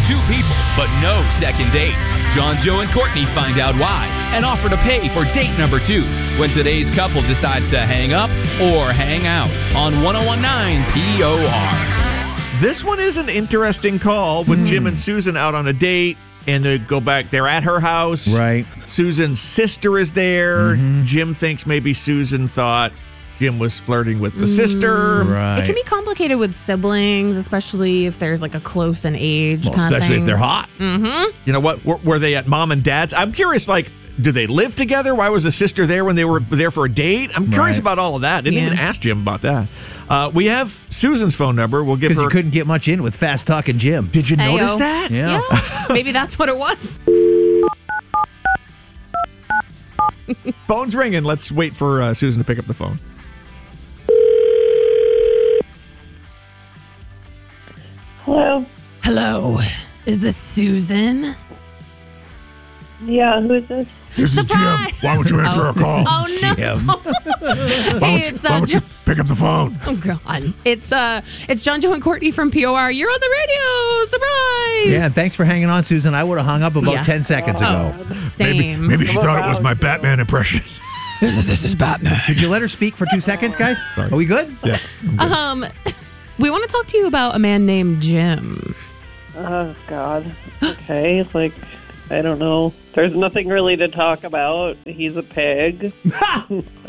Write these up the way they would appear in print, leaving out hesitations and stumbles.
Two people, but no second date. John, Joe, and Courtney find out why and offer to pay for date number 2 when today's couple decides to hang up or hang out on 101.9 POR. This one is an interesting call with Jim and Susan out on a date, and they go back. They're at her house. Right. Susan's sister is there. Jim thinks maybe Susan thought Jim was flirting with the sister. Right. It can be complicated with siblings, especially if there's like a close in age kind of especially thing. if they're hot. You know what? Were they at mom and dad's? I'm curious, like, do they live together? Why was the sister there when they were there for a date? I'm curious about all of that. Didn't even ask Jim about that. We have Susan's phone number. We'll give her. Because you couldn't get much in with fast talking Jim. Did you notice that? Yeah. Maybe that's what it was. Phone's ringing. Let's wait for Susan to pick up the phone. Hello. Hello. Is this Susan? Yeah, who is this? This is Jim. Why would you answer our call? Oh no. Jim. Why would you pick up the phone? Oh god. It's John, Joe, and Courtney from POR. You're on the radio. Surprise. Yeah, thanks for hanging on, Susan. I would have hung up about 10 seconds ago. Same. Maybe she thought it was my Batman impression. This is Batman. Could you let her speak for 2 seconds, guys? Sorry. Are we good? Yes. We want to talk to you about a man named Jim. Oh, God. Okay, like, I don't know. There's nothing really to talk about. He's a pig. That's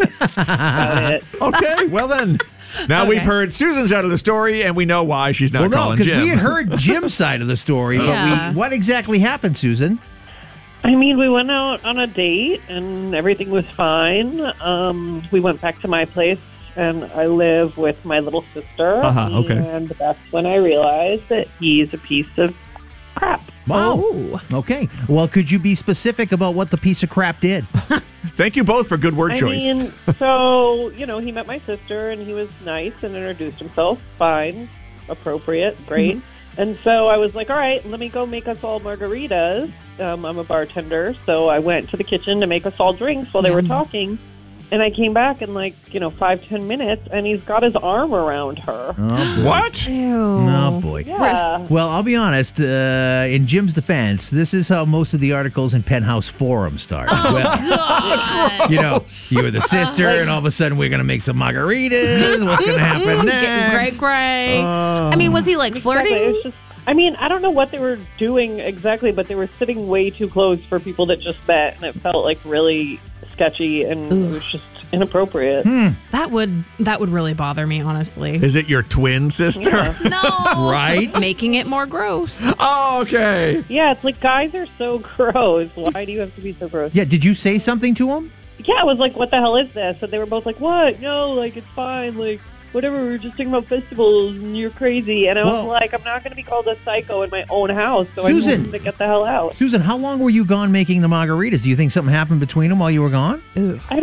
about it. Okay, well then. Now we've heard Susan's out of the story, and we know why she's not calling because Jim. we had heard Jim's side of the story. Yeah. But what exactly happened, Susan? I mean, we went out on a date, and everything was fine. We went back to my place, and I live with my little sister. Okay. And that's when I realized that he's a piece of crap. Oh. Okay. Well, could you be specific about what the piece of crap did? Thank you both for good word choice. I mean, so, he met my sister, and he was nice and introduced himself. Fine, appropriate, great. And so I was like, all right, let me go make us all margaritas. I'm a bartender, so I went to the kitchen to make us all drinks while they were talking. And I came back in 5-10 minutes, and he's got his arm around her. Oh, boy. What? Ew. Oh, boy. Yeah. Well, I'll be honest. In Jim's defense, this is how most of the articles in Penthouse Forum start. God. You were the sister, and all of a sudden we're going to make some margaritas. What's going to happen next? Great. I mean, was he flirting? Exactly. It was just, I don't know what they were doing exactly, but they were sitting way too close for people that just met, and it felt really sketchy, and it was just inappropriate. That would really bother me, honestly. Is it your twin sister? Yeah. No. Right? Making it more gross. Oh, okay. Yeah, it's guys are so gross. Why do you have to be so gross? Yeah, did you say something to him? Yeah, I was like, what the hell is this? And they were both like, what? No, it's fine. Whatever, we were just talking about festivals and you're crazy. And I was like, I'm not going to be called a psycho in my own house, so Susan. I need to get the hell out. Susan, how long were you gone making the margaritas? Do you think something happened between them while you were gone? I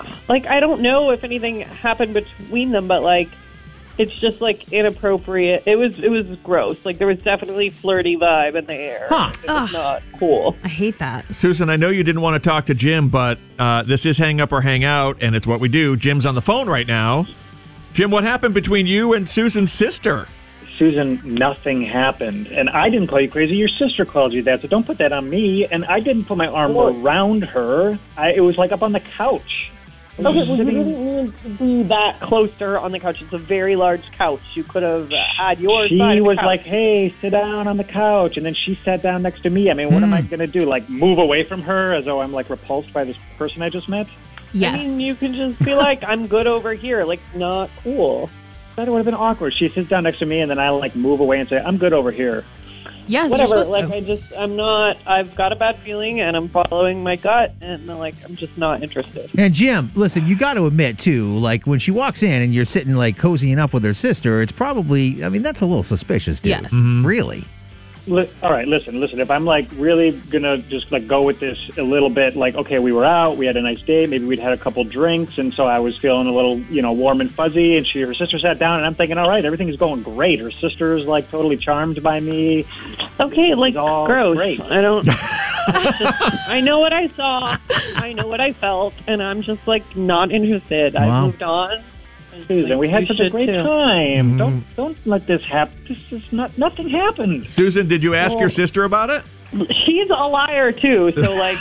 don't know if anything happened between them, but it's just inappropriate. It was gross. There was definitely flirty vibe in the air. Huh. It was not cool. I hate that. Susan, I know you didn't want to talk to Jim, but this is Hang Up or Hang Out, and it's what we do. Jim's on the phone right now. Jim, what happened between you and Susan's sister? Susan, nothing happened. And I didn't call you crazy. Your sister called you that, so don't put that on me. And I didn't put my arm around her. It was up on the couch. Okay, well, you didn't need to be that close to her on the couch. It's a very large couch. You could have had your She side of the was couch. like, hey, sit down on the couch. And then she sat down next to me. I mean, what am I going to do? Move away from her as though I'm, repulsed by this person I just met? Yes. I mean, you can just be like, I'm good over here. Not cool. That would have been awkward. She sits down next to me, and then I, move away and say, I'm good over here. Yes, Whatever. you're supposed to. I'm not, I've got a bad feeling, and I'm following my gut, and, I'm just not interested. And Jim, listen, you got to admit, too, when she walks in and you're sitting, cozying up with her sister, it's probably, that's a little suspicious, dude. Yes. Really? All right, listen. If I'm really gonna just go with this a little bit, okay, we were out, we had a nice day, maybe we'd had a couple drinks, and so I was feeling a little, warm and fuzzy. And her sister sat down, and I'm thinking, all right, everything is going great. Her sister's totally charmed by me. Okay, gross. Great. I don't. I know what I saw. I know what I felt, and I'm just not interested. Wow. I moved on. Susan, we had You such a should great too. time. Don't let this happen. This is nothing happens. Susan, did you ask your sister about it? She's a liar too. So like,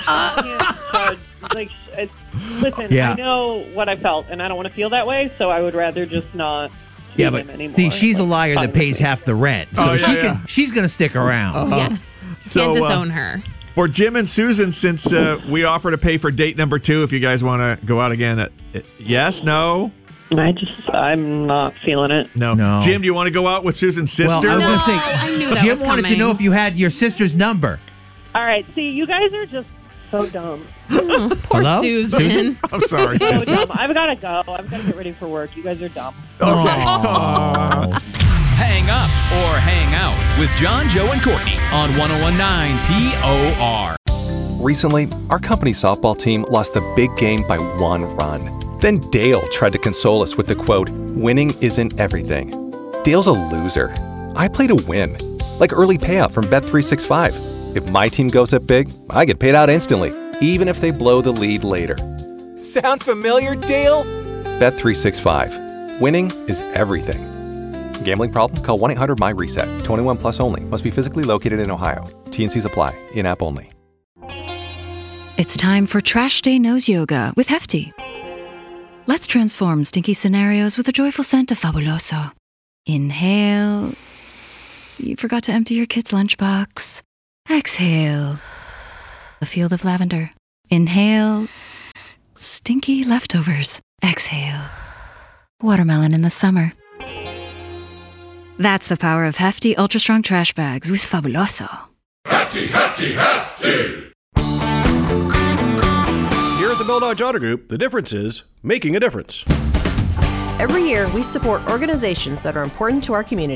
listen, Yeah. I know what I felt, and I don't want to feel that way. So I would rather just not. See Yeah, him but anymore. see, she's a Like, liar that pays half the rent, so Oh, yeah, she's gonna stick around. Yes. So, Can't disown her. For Jim and Susan, since we offer to pay for date number 2, if you guys want to go out again, yes, no? I'm not feeling it. No. No. Jim, do you want to go out with Susan's sister? Well, I was gonna say, I knew that Jim was wanted to coming. know if you had your sister's number. All right, see, you guys are just so dumb. Poor Hello? Susan. I'm sorry, So Susan. dumb. I've got to go. I've got to get ready for work. You guys are dumb. Aw. Hang up or hang out with John, Joe, and Courtney on 1019 POR. Recently, our company softball team lost the big game by 1 run. Then Dale tried to console us with the quote, "Winning isn't everything." Dale's a loser. I play to win, like early payout from Bet365. If my team goes up big, I get paid out instantly, even if they blow the lead later. Sound familiar, Dale? Bet365. Winning is everything. Gambling problem? Call 1-800-MY-RESET. 21 plus only. Must be physically located in Ohio. T&Cs apply. In-app only. It's time for Trash Day Nose Yoga with Hefty. Let's transform stinky scenarios with a joyful scent of Fabuloso. Inhale. You forgot to empty your kid's lunchbox. Exhale. A field of lavender. Inhale. Stinky leftovers. Exhale. Watermelon in the summer. That's the power of Hefty Ultra Strong Trash Bags with Fabuloso. Hefty, hefty, hefty. Here at the Bill Dodge Auto Group, the difference is making a difference. Every year, we support organizations that are important to our community.